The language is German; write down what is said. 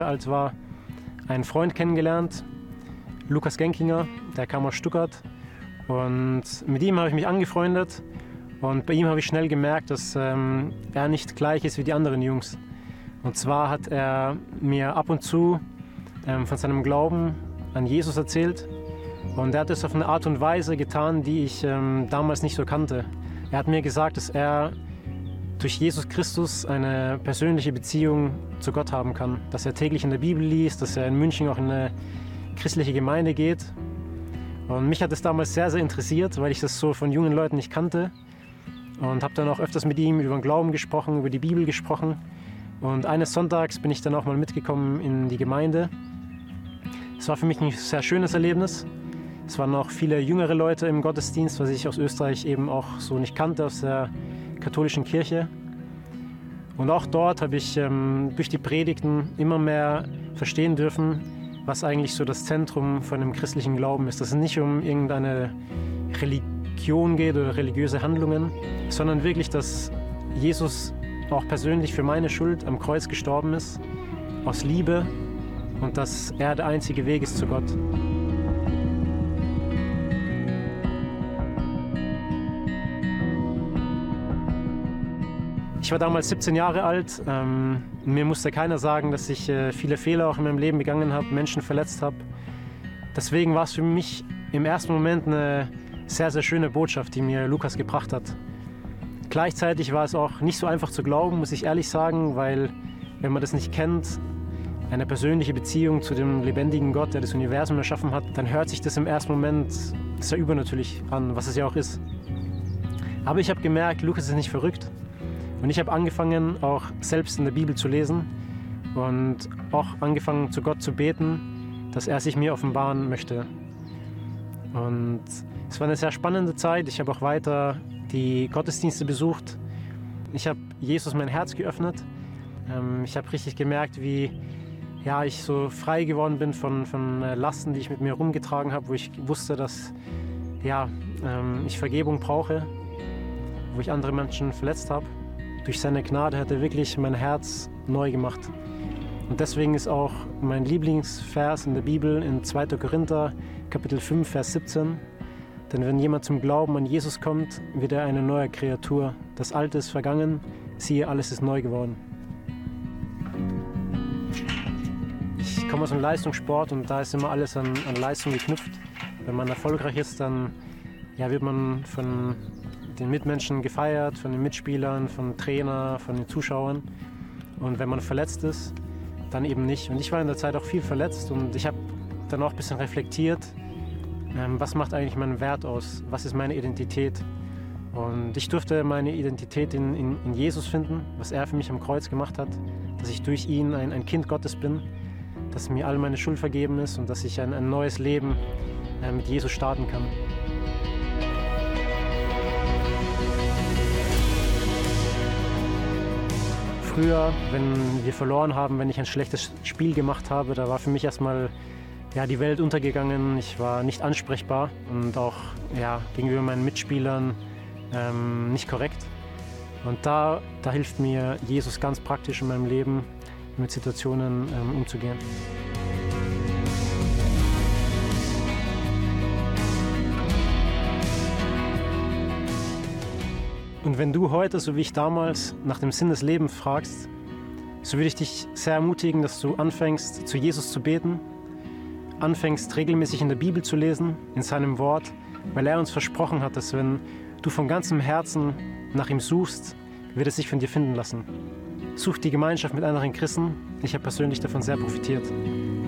alt war, einen Freund kennengelernt, Lukas Genkinger, der kam aus Stuttgart. Und mit ihm habe ich mich angefreundet. Und bei ihm habe ich schnell gemerkt, dass er nicht gleich ist wie die anderen Jungs. Und zwar hat er mir ab und zu von seinem Glauben an Jesus erzählt. Und er hat es auf eine Art und Weise getan, die ich damals nicht so kannte. Er hat mir gesagt, dass er durch Jesus Christus eine persönliche Beziehung zu Gott haben kann. Dass er täglich in der Bibel liest, dass er in München auch in eine christliche Gemeinde geht. Und mich hat es damals sehr, sehr interessiert, weil ich das so von jungen Leuten nicht kannte. Und habe dann auch öfters mit ihm über den Glauben gesprochen, über die Bibel gesprochen. Und eines Sonntags bin ich dann auch mal mitgekommen in die Gemeinde. Es war für mich ein sehr schönes Erlebnis. Es waren auch viele jüngere Leute im Gottesdienst, was ich aus Österreich eben auch so nicht kannte, aus der katholischen Kirche. Und auch dort habe ich durch die Predigten immer mehr verstehen dürfen, was eigentlich so das Zentrum von einem christlichen Glauben ist. Dass es nicht um irgendeine Religion geht oder religiöse Handlungen, sondern wirklich, dass Jesus auch persönlich für meine Schuld am Kreuz gestorben ist, aus Liebe, und dass er der einzige Weg ist zu Gott. Ich war damals 17 Jahre alt. Mir musste keiner sagen, dass ich viele Fehler auch in meinem Leben begangen habe, Menschen verletzt habe. Deswegen war es für mich im ersten Moment eine sehr, sehr schöne Botschaft, die mir Lukas gebracht hat. Gleichzeitig war es auch nicht so einfach zu glauben, muss ich ehrlich sagen, weil, wenn man das nicht kennt, eine persönliche Beziehung zu dem lebendigen Gott, der das Universum erschaffen hat, dann hört sich das im ersten Moment sehr übernatürlich an, was es ja auch ist. Aber ich habe gemerkt, Lukas ist nicht verrückt. Und ich habe angefangen, auch selbst in der Bibel zu lesen und auch angefangen, zu Gott zu beten, dass er sich mir offenbaren möchte. Und es war eine sehr spannende Zeit. Ich habe auch weiter die Gottesdienste besucht. Ich habe Jesus mein Herz geöffnet. Ich habe richtig gemerkt, wie ich so frei geworden bin von Lasten, die ich mit mir rumgetragen habe, wo ich wusste, dass ich Vergebung brauche, wo ich andere Menschen verletzt habe. Durch seine Gnade hat er wirklich mein Herz neu gemacht. Und deswegen ist auch mein Lieblingsvers in der Bibel in 2. Korinther, Kapitel 5, Vers 17. Denn wenn jemand zum Glauben an Jesus kommt, wird er eine neue Kreatur. Das Alte ist vergangen, siehe, alles ist neu geworden. Ich komme aus dem Leistungssport und da ist immer alles an Leistung geknüpft. Wenn man erfolgreich ist, dann wird man von den Mitmenschen gefeiert, von den Mitspielern, vom Trainer, von den Zuschauern. Und wenn man verletzt ist, dann eben nicht. Und ich war in der Zeit auch viel verletzt und ich habe dann auch ein bisschen reflektiert, was macht eigentlich meinen Wert aus? Was ist meine Identität? Und ich durfte meine Identität in Jesus finden, was er für mich am Kreuz gemacht hat, dass ich durch ihn ein Kind Gottes bin, dass mir all meine Schuld vergeben ist und dass ich ein neues Leben mit Jesus starten kann. Früher, wenn wir verloren haben, wenn ich ein schlechtes Spiel gemacht habe, da war für mich erstmal die Welt untergegangen. Ich war nicht ansprechbar und auch gegenüber meinen Mitspielern nicht korrekt. Und da hilft mir Jesus ganz praktisch in meinem Leben, mit Situationen umzugehen. Und wenn du heute, so wie ich damals, nach dem Sinn des Lebens fragst, so würde ich dich sehr ermutigen, dass du anfängst, zu Jesus zu beten, anfängst, regelmäßig in der Bibel zu lesen, in seinem Wort, weil er uns versprochen hat, dass wenn du von ganzem Herzen nach ihm suchst, wird er sich von dir finden lassen. Such die Gemeinschaft mit anderen Christen. Ich habe persönlich davon sehr profitiert.